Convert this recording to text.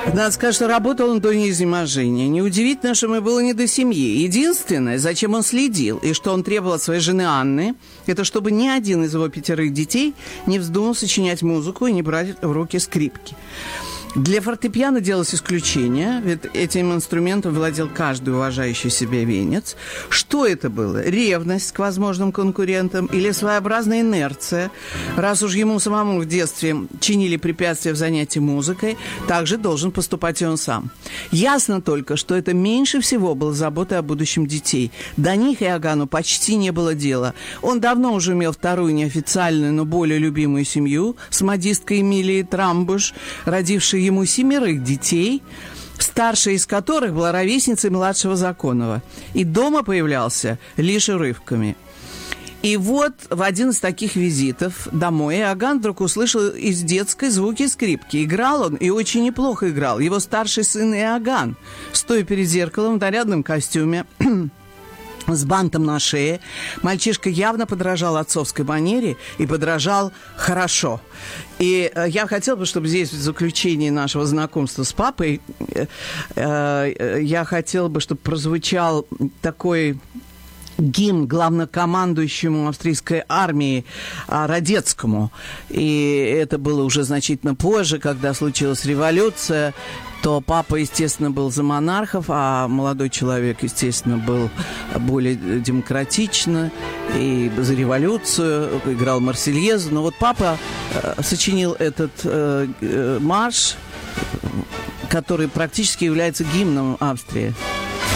Надо сказать, что работал он до изнеможения. Неудивительно, что ему было не до семьи. Единственное, зачем он следил, и что он требовал от своей жены Анны, это чтобы ни один из его 5 детей не вздумал сочинять музыку и не брать в руки скрипки. Для фортепиано делалось исключение, ведь этим инструментом владел каждый уважающий себя венец. Что это было? Ревность к возможным конкурентам или своеобразная инерция? Раз уж ему самому в детстве чинили препятствия в занятии музыкой, так же должен поступать и он сам. Ясно только, что это меньше всего было заботой о будущем детей. До них Иоганну почти не было дела. Он давно уже имел вторую неофициальную, но более любимую семью с модисткой Эмилией Трамбуш, родившей ему 7 детей, старшая из которых была ровесницей младшего Законова. И дома появлялся лишь урывками. И вот в один из таких визитов домой Иоганн вдруг услышал из детской звуки скрипки. Играл он, и очень неплохо играл. Его старший сын Иоганн, стоя перед зеркалом в нарядном костюме, с бантом на шее. Мальчишка явно подражал отцовской манере и подражал хорошо. И я хотела бы, чтобы здесь в заключении нашего знакомства с папой я хотела бы, чтобы прозвучал такой гимн главнокомандующему австрийской армии Радецкому. И это было уже значительно позже, когда случилась революция, то папа, естественно, был за монархов, а молодой человек, естественно, был более демократично и за революцию, играл Марсельезу. Но вот папа сочинил этот марш, который практически является гимном Австрии.